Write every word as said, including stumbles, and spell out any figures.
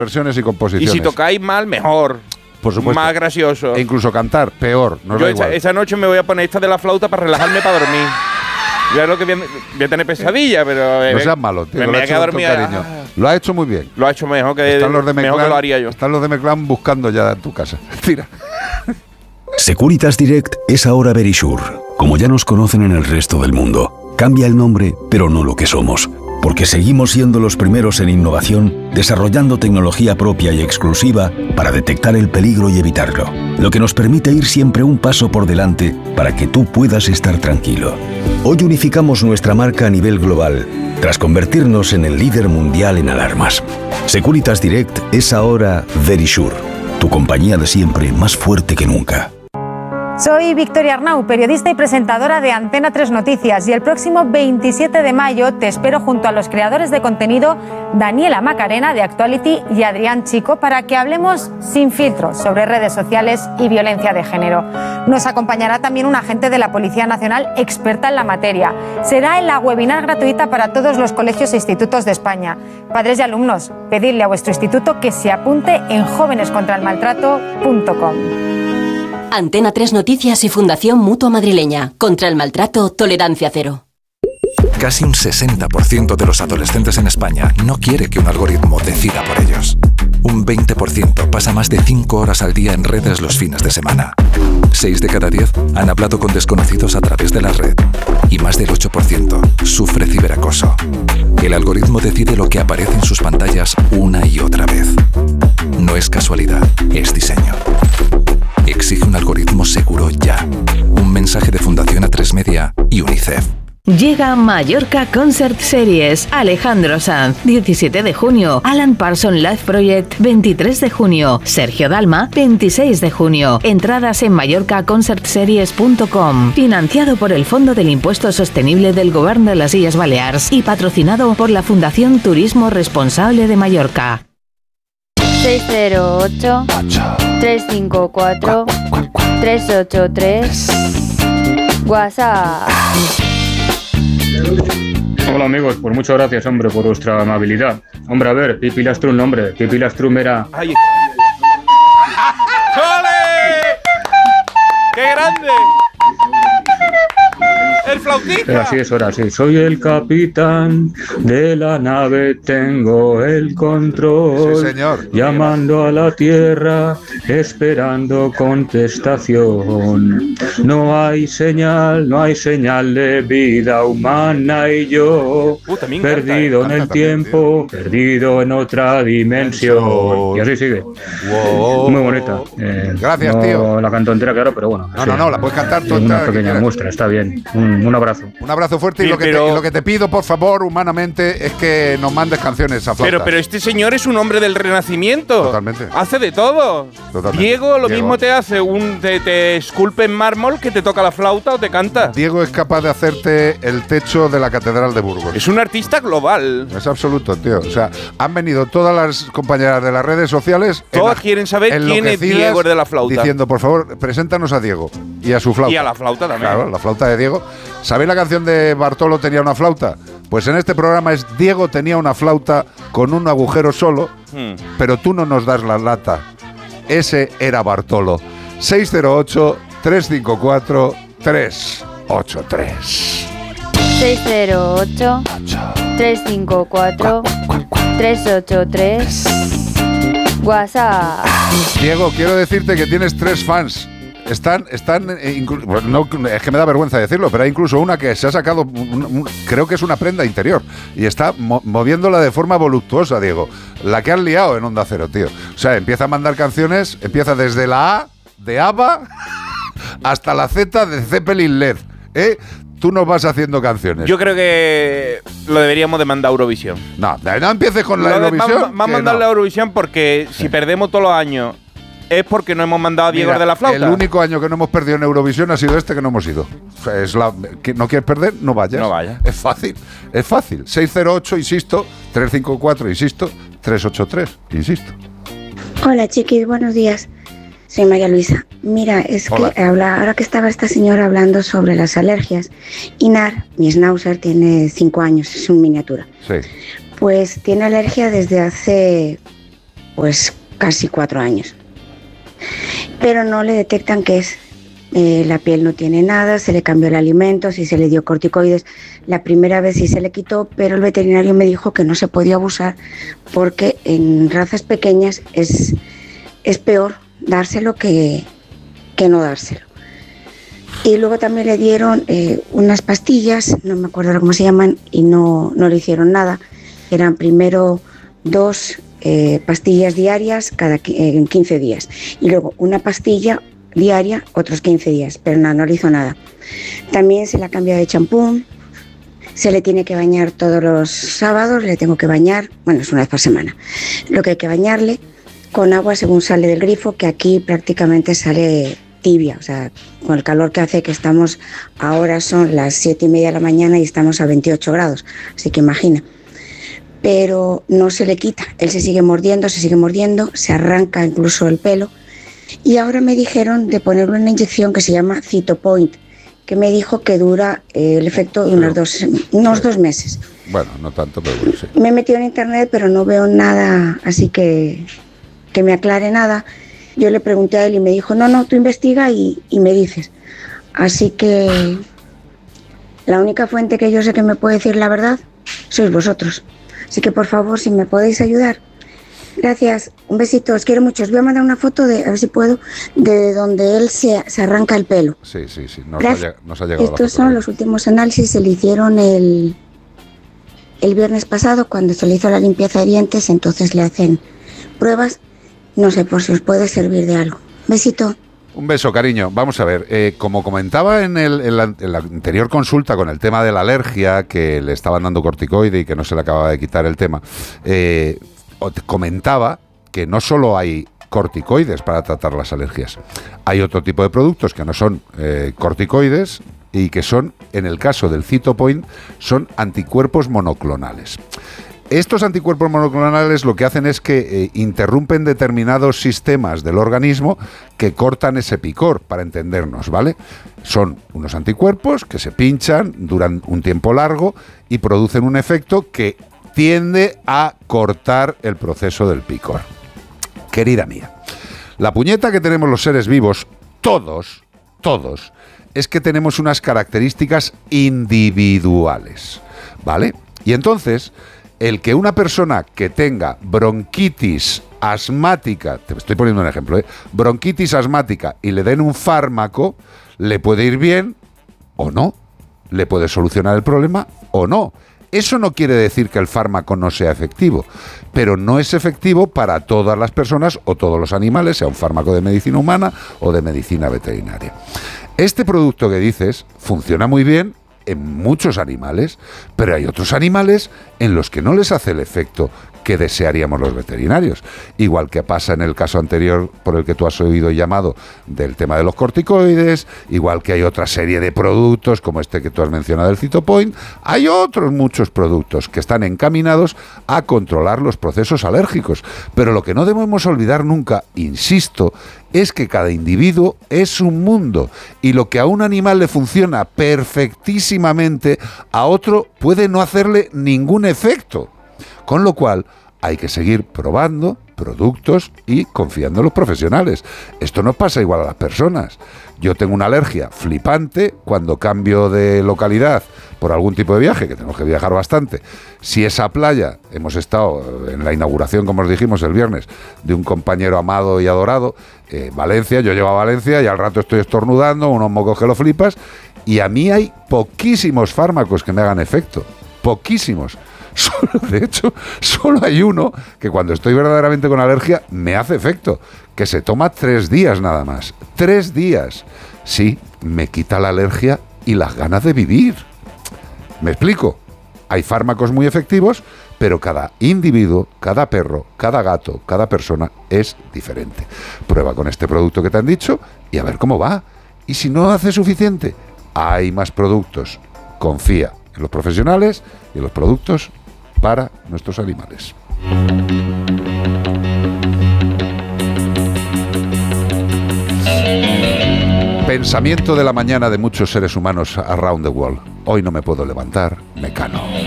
versiones y composiciones. Y si tocáis mal, mejor. Por supuesto. Más gracioso. E incluso cantar, peor. No Yo da esa, igual. esa noche me voy a poner esta de la flauta para relajarme para dormir. Ya es lo que voy a, voy a tener pesadilla, pero. No eh, seas malo, tío. Me, Lo me ha voy a hecho quedar con todo dormida. cariño. Ah, Lo ha hecho muy bien. lo ha hecho mejor que, Están los de mejor Meclán, que lo haría yo. Están los de Meclán buscando ya tu casa. Tira. Securitas Direct es ahora Verisure, como ya nos conocen en el resto del mundo. Cambia el nombre, pero no lo que somos, porque seguimos siendo los primeros en innovación, desarrollando tecnología propia y exclusiva para detectar el peligro y evitarlo, lo que nos permite ir siempre un paso por delante para que tú puedas estar tranquilo. Hoy unificamos nuestra marca a nivel global, tras convertirnos en el líder mundial en alarmas. Securitas Direct es ahora Verisure, tu compañía de siempre más fuerte que nunca. Soy Victoria Arnau, periodista y presentadora de Antena tres Noticias, y el próximo veintisiete de mayo te espero junto a los creadores de contenido Daniela Macarena de Actuality y Adrián Chico para que hablemos sin filtros sobre redes sociales y violencia de género. Nos acompañará también un agente de la Policía Nacional experta en la materia. Será en la webinar gratuita para todos los colegios e institutos de España. Padres y alumnos, pedidle a vuestro instituto que se apunte en jóvenes contra el maltrato punto com. Antena tres Noticias y Fundación Mutua Madrileña. Contra el maltrato, tolerancia cero. Casi un sesenta por ciento de los adolescentes en España no quiere que un algoritmo decida por ellos. Un veinte por ciento pasa más de cinco horas al día en redes los fines de semana. seis de cada diez han hablado con desconocidos a través de la red. Y más del ocho por ciento sufre ciberacoso. El algoritmo decide lo que aparece en sus pantallas una y otra vez. No es casualidad, es diseño. Exige un algoritmo seguro ya. Un mensaje de Fundación A tres Media y UNICEF. Llega Mallorca Concert Series. Alejandro Sanz, diecisiete de junio. Alan Parsons Live Project, veintitrés de junio. Sergio Dalma, veintiséis de junio. Entradas en mallorca concert series punto com. Financiado por el Fondo del Impuesto Sostenible del Govern de las Illes Balears y patrocinado por la Fundación Turismo Responsable de Mallorca. seis cero ocho, tres cinco cuatro, tres ocho tres. WhatsApp. Hola amigos, pues muchas gracias, hombre, por vuestra amabilidad. Hombre, a ver, Pipi Lastrum, hombre, Pipi Lastrum era... ¡Ole! ¡Qué grande! ¡El flautista! Pero así es, ahora sí. Soy el capitán de la nave, tengo el control. Sí, señor. Llamando a la tierra, esperando contestación. No hay señal, no hay señal de vida humana y yo, Uh, también perdido canta, en eh. el Canta tiempo, también, tío. perdido en otra dimensión. Y así sigue. Wow. Muy bonita. Eh, Gracias, no tío. La canto entera, claro, pero bueno. No, sí. no, no, la puedes cantar toda Una entera, que pequeña quieras. muestra, está bien. Un, un abrazo. Un abrazo fuerte y, Sí, lo que te, pero- y lo que te pido, por favor, humanamente, es que nos mandes canciones a flautas. Pero, pero este señor es un hombre del Renacimiento. Totalmente. Hace de todo. Totalmente. Diego lo Diego. mismo te hace, un te, te esculpe en mármol que te toca la flauta o te canta. Diego es capaz de hacerte el techo de la Catedral de Burgos. Es un artista global. Es absoluto, tío. O sea, han venido todas las compañeras de las redes sociales. Todas ena- quieren saber quién es enloquecidas, Diego el de la flauta. Diciendo, por favor, preséntanos a Diego y a su flauta. Y a la flauta también. Claro, la flauta de Diego. ¿Sabéis la canción de Bartolo tenía una flauta? Pues en este programa es Diego tenía una flauta con un agujero solo, Hmm. pero tú no nos das la lata. Ese era Bartolo. seis cero ocho, tres cinco cuatro, tres ocho tres. seis cero ocho, tres cinco cuatro, tres ocho tres. WhatsApp. Diego, quiero decirte que tienes tres fans. Están, están, eh, inclu- bueno, no, es que me da vergüenza decirlo, pero hay incluso una que se ha sacado, un- un- creo que es una prenda interior, y está mo- moviéndola de forma voluptuosa, Diego. La que han liado en Onda Cero, tío. O sea, empieza a mandar canciones, empieza desde la A de ABBA hasta la Z de Zeppelin L E D. ¿Eh? Tú nos vas haciendo canciones. Yo creo que lo deberíamos de mandar a Eurovisión. No, no empieces con la Lo de- Eurovisión. Vamos vamos a que mandarle no. a Eurovisión porque si perdemos todos los años es porque no hemos mandado a Diego Mira, de la flauta. el único año que no hemos perdido en Eurovisión ha sido este que no hemos ido. O sea, es la, que no quieres perder, no vayas. No vayas. Es fácil, es fácil. seis cero ocho, insisto, tres cinco cuatro, insisto, tres ocho tres, insisto. Hola chiquis, buenos días. Soy María Luisa. Mira, es Hola. que habla, ahora que estaba esta señora hablando sobre las alergias, Inar, mi schnauzer, tiene cinco años, es un miniatura. Sí. Pues tiene alergia desde hace pues casi cuatro años. Pero no le detectan qué es. Eh, la piel no tiene nada, se le cambió el alimento, sí se le dio corticoides. La primera vez sí se le quitó, pero el veterinario me dijo que no se podía abusar porque en razas pequeñas es, es peor dárselo que, que no dárselo. Y luego también le dieron eh, unas pastillas, no me acuerdo cómo se llaman, y no, no le hicieron nada. Eran primero dos eh, pastillas diarias cada eh, quince días y luego una pastilla diaria otros quince días, pero nada, no le hizo nada. También se le ha cambiado de champú, se le tiene que bañar todos los sábados, le tengo que bañar, bueno, es una vez por semana, lo que hay que bañarle con agua según sale del grifo, que aquí prácticamente sale tibia, o sea, con el calor que hace, que estamos, ahora son las siete y media de la mañana y estamos a veintiocho grados, así que imagina. Pero no se le quita, él se sigue mordiendo, se sigue mordiendo, se arranca incluso el pelo. Y ahora me dijeron de ponerle una inyección que se llama Cytopoint, que me dijo que dura eh, el efecto de unos dos, unos dos meses. Bueno, no tanto, pero bueno, sí. Me he metido en internet, pero no veo nada, así que que me aclare nada. Yo le pregunté a él y me dijo, no, no, tú investiga y, y me dices. Así que la única fuente que yo sé que me puede decir la verdad sois vosotros. Así que por favor, si me podéis ayudar. Gracias, un besito, os quiero mucho. Os voy a mandar una foto, de, a ver si puedo, de donde él se, se arranca el pelo. Sí, sí, sí, nos, ha, nos ha llegado. Estos son los últimos análisis, se le hicieron el, el viernes pasado cuando se le hizo la limpieza de dientes, entonces le hacen pruebas. No sé, por si os puede servir de algo. Besito. Un beso, cariño. Vamos a ver, eh, como comentaba en, el, en, la, en la anterior consulta con el tema de la alergia, que le estaban dando corticoide y que no se le acababa de quitar el tema, eh, comentaba que no solo hay corticoides para tratar las alergias, hay otro tipo de productos que no son eh, corticoides y que son, en el caso del Cytopoint, son anticuerpos monoclonales. Estos anticuerpos monoclonales lo que hacen es que eh, interrumpen determinados sistemas del organismo que cortan ese picor, para entendernos, ¿vale? Son unos anticuerpos que se pinchan, duran un tiempo largo y producen un efecto que tiende a cortar el proceso del picor. Querida mía, la puñeta que tenemos los seres vivos, todos, todos, es que tenemos unas características individuales, ¿vale? Y entonces, el que una persona que tenga bronquitis asmática, te estoy poniendo un ejemplo, ¿eh? bronquitis asmática y le den un fármaco, le puede ir bien o no, le puede solucionar el problema o no. Eso no quiere decir que el fármaco no sea efectivo, pero no es efectivo para todas las personas o todos los animales, sea un fármaco de medicina humana o de medicina veterinaria. Este producto que dices funciona muy bien en muchos animales, pero hay otros animales en los que no les hace el efecto que desearíamos los veterinarios. Igual que pasa en el caso anterior por el que tú has oído llamado del tema de los corticoides, igual que hay otra serie de productos como este que tú has mencionado, el Cytopoint, hay otros muchos productos que están encaminados a controlar los procesos alérgicos. Pero lo que no debemos olvidar nunca, insisto, es que cada individuo es un mundo y lo que a un animal le funciona perfectísimamente, a otro puede no hacerle ningún efecto. Con lo cual, hay que seguir probando productos y confiando en los profesionales. Esto no pasa igual a las personas. Yo tengo una alergia flipante cuando cambio de localidad por algún tipo de viaje, que tenemos que viajar bastante. Si esa playa, hemos estado en la inauguración, como os dijimos el viernes, de un compañero amado y adorado, eh, Valencia, yo llego a Valencia y al rato estoy estornudando, unos mocos que lo flipas, y a mí hay poquísimos fármacos que me hagan efecto. Poquísimos. Solo, de hecho, solo hay uno que cuando estoy verdaderamente con alergia me hace efecto, que se toma tres días nada más. Tres días. Sí, me quita la alergia y las ganas de vivir. ¿Me explico? Hay fármacos muy efectivos, pero cada individuo, cada perro, cada gato, cada persona es diferente. Prueba con este producto que te han dicho y a ver cómo va. Y si no hace suficiente, hay más productos. Confía en los profesionales y en los productos para nuestros animales. Pensamiento de la mañana de muchos seres humanos around the world. Hoy no me puedo levantar, me cano.